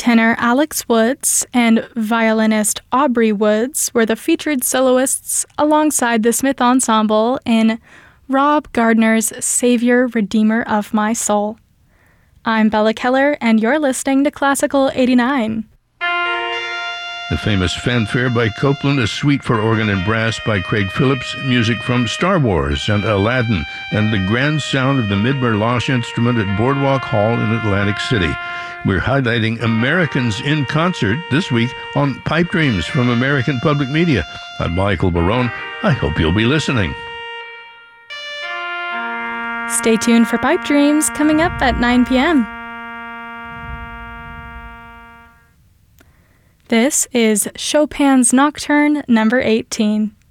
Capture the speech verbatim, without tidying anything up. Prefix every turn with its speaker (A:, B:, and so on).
A: Tenor Alex Woods and violinist Aubrey Woods were the featured soloists alongside the Smith Ensemble in Rob Gardner's Savior, Redeemer of My Soul. I'm Bella Keller, and you're listening to Classical eighty-nine.
B: The famous fanfare by Copland, a suite for organ and brass by Craig Phillips, music from Star Wars and Aladdin, and the grand sound of the Midmer-Losh instrument at Boardwalk Hall in Atlantic City. We're highlighting Americans in concert this week on Pipe Dreams from American Public Media. I'm Michael Barone. I hope you'll be listening.
A: Stay tuned for Pipe Dreams coming up at nine p.m. This is Chopin's Nocturne number eighteen.